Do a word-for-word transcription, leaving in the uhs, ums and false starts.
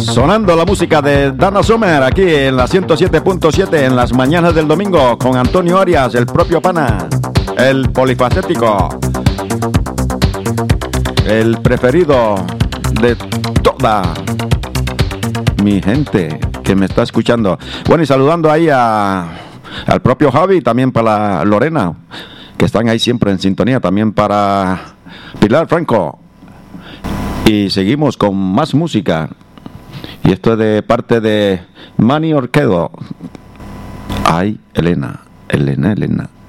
Sonando la música de Dana Summer aquí en la ciento siete punto siete en las mañanas del domingo con Antonio Arias, el propio pana, el polifacético, el preferido de toda mi gente que me está escuchando. Bueno, y saludando ahí a, al propio Javi, también para Lorena, que están ahí siempre en sintonía, también para Pilar Franco. Y seguimos con más música. Y esto es de parte de Manny Orquedo. Ay, Elena, Elena, Elena.